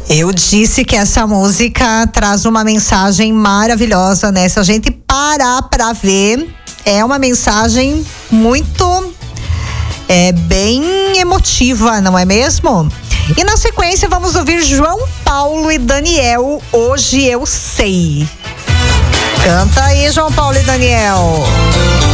Eu disse que essa música traz uma mensagem maravilhosa, né? Se a gente parar pra ver, é uma mensagem muito bem emotiva, não é mesmo? E na sequência vamos ouvir João Paulo e Daniel, Hoje Eu Sei. Canta aí, João Paulo e Daniel.